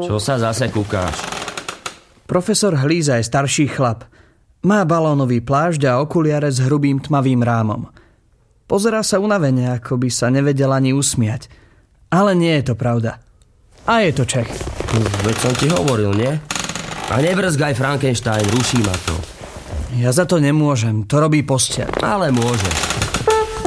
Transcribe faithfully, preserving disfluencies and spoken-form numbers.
Čo sa zase kúkáš? Profesor Hlíza je starší chlap. Má balónový plášť a okuliare s hrubým tmavým rámom. Pozerá sa unavene, ako by sa nevedel ani usmiať. Ale nie je to pravda. A je to Čech. Veď som ti hovoril, nie? A nebrzgaj, Frankenstein, ruší ma to. Ja za to nemôžem, to robí posteľ. Ale môže.